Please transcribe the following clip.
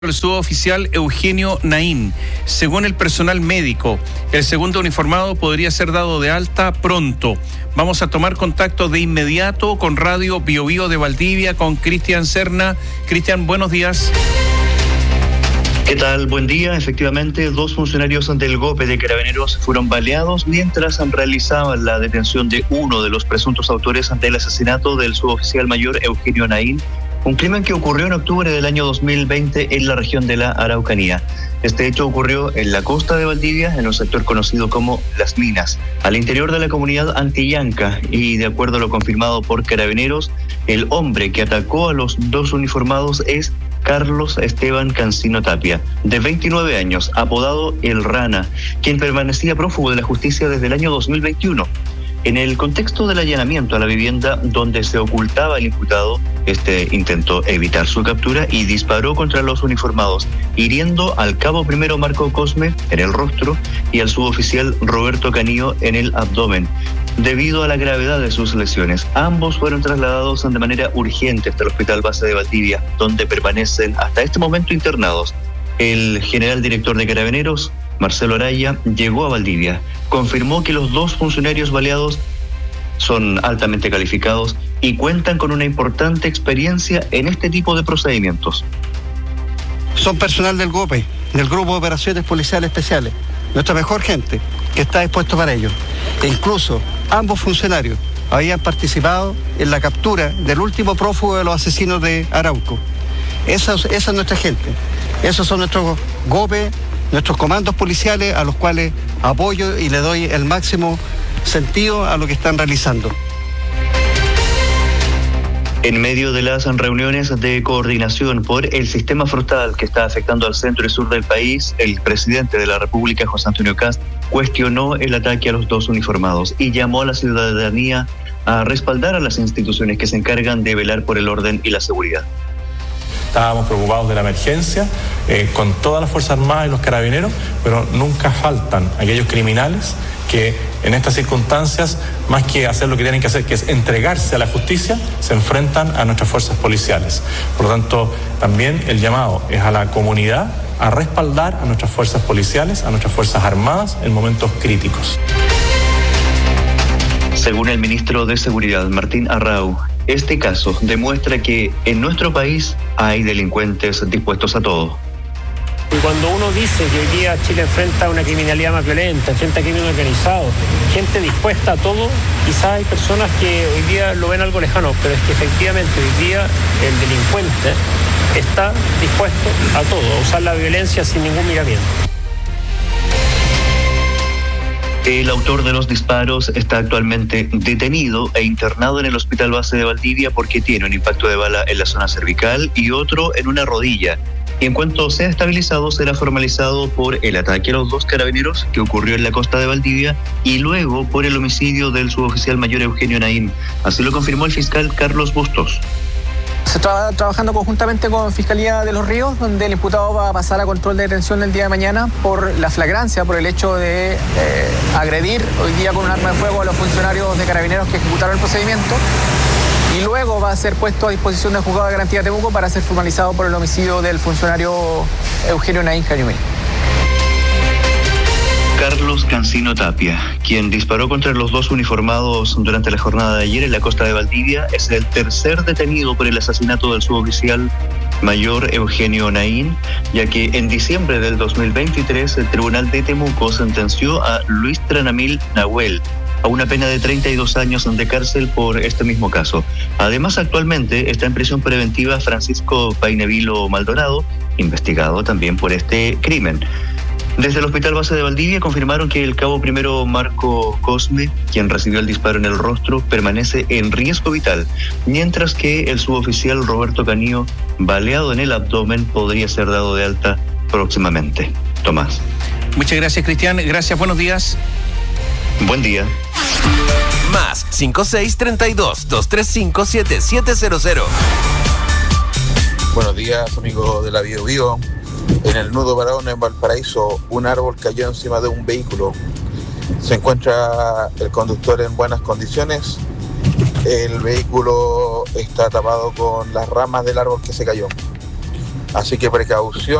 El suboficial Eugenio Naín. Según el personal médico, el segundo uniformado podría ser dado de alta pronto. Vamos a tomar contacto de inmediato con Radio Bio Bio de Valdivia, con Cristian Serna. Cristian, buenos días. ¿Qué tal? Buen día. Efectivamente, 2 funcionarios del GOPE de Carabineros fueron baleados mientras realizaban la detención de uno de los presuntos autores del asesinato del suboficial mayor Eugenio Naín. Un crimen que ocurrió en octubre del año 2020 en la región de la Araucanía. Este hecho ocurrió en la costa de Valdivia, en un sector conocido como Las Minas, al interior de la comunidad Antillanca, y de acuerdo a lo confirmado por Carabineros, el hombre que atacó a los 2 uniformados es Carlos Esteban Cancino Tapia, de 29 años, apodado El Rana, quien permanecía prófugo de la justicia desde el año 2021. En el contexto del allanamiento a la vivienda donde se ocultaba el imputado, este intentó evitar su captura y disparó contra los uniformados, hiriendo al cabo primero Marco Cosme en el rostro y al suboficial Roberto Canillo en el abdomen. Debido a la gravedad de sus lesiones, ambos fueron trasladados de manera urgente hasta el Hospital Base de Valdivia, donde permanecen hasta este momento internados. El general director de Carabineros, Marcelo Araya, llegó a Valdivia, confirmó que los 2 funcionarios baleados son altamente calificados y cuentan con una importante experiencia en este tipo de procedimientos. Son personal del GOPE, del Grupo de Operaciones Policiales Especiales, nuestra mejor gente que está dispuesto para ello. E incluso ambos funcionarios habían participado en la captura del último prófugo de los asesinos de Arauco. Esa es nuestra gente, esos son nuestros GOPE, nuestros comandos policiales, a los cuales apoyo y le doy el máximo sentido a lo que están realizando. En medio de las reuniones de coordinación por el sistema forestal que está afectando al centro y sur del país, el presidente de la República, José Antonio Kast, cuestionó el ataque a los 2 uniformados y llamó a la ciudadanía a respaldar a las instituciones que se encargan de velar por el orden y la seguridad. Estábamos preocupados de la emergencia, con todas las Fuerzas Armadas y los Carabineros, pero nunca faltan aquellos criminales que en estas circunstancias, más que hacer lo que tienen que hacer, que es entregarse a la justicia, se enfrentan a nuestras fuerzas policiales. Por lo tanto, también el llamado es a la comunidad a respaldar a nuestras fuerzas policiales, a nuestras Fuerzas Armadas en momentos críticos. Según el ministro de Seguridad, Martín Arrau, este caso demuestra que en nuestro país hay delincuentes dispuestos a todo. Y cuando uno dice que hoy día Chile enfrenta una criminalidad más violenta, enfrenta a crimen organizado, gente dispuesta a todo, quizás hay personas que hoy día lo ven algo lejano, pero es que efectivamente hoy día el delincuente está dispuesto a todo, a usar la violencia sin ningún miramiento. El autor de los disparos está actualmente detenido e internado en el Hospital Base de Valdivia porque tiene un impacto de bala en la zona cervical y otro en una rodilla. Y en cuanto sea estabilizado, será formalizado por el ataque a los 2 carabineros que ocurrió en la costa de Valdivia y luego por el homicidio del suboficial mayor Eugenio Naín. Así lo confirmó el fiscal Carlos Bustos. Se está trabajando conjuntamente con Fiscalía de los Ríos, donde el imputado va a pasar a control de detención el día de mañana por la flagrancia, por el hecho de agredir hoy día con un arma de fuego a los funcionarios de Carabineros que ejecutaron el procedimiento. Y luego va a ser puesto a disposición del Juzgado de Garantía de Temuco para ser formalizado por el homicidio del funcionario Eugenio Naín Cañumí. Carlos Cancino Tapia, quien disparó contra los 2 uniformados durante la jornada de ayer en la costa de Valdivia, es el tercer detenido por el asesinato del suboficial mayor Eugenio Naín, ya que en diciembre del 2023 el Tribunal de Temuco sentenció a Luis Tranamil Nahuel a una pena de 32 años de cárcel por este mismo caso. Además, actualmente está en prisión preventiva Francisco Painevilo Maldonado, investigado también por este crimen. Desde el Hospital Base de Valdivia confirmaron que el cabo primero Marco Cosme, quien recibió el disparo en el rostro, permanece en riesgo vital, mientras que el suboficial Roberto Canillo, baleado en el abdomen, podría ser dado de alta próximamente. Tomás. Muchas gracias, Cristian. Gracias, buenos días. Buen día. Más 5632-235-7700. Buenos días, amigos de la Bio Bio. En el nudo Barahona, en Valparaíso, un árbol cayó encima de un vehículo. Se encuentra el conductor en buenas condiciones. El vehículo está tapado con las ramas del árbol que se cayó. Así que precaución.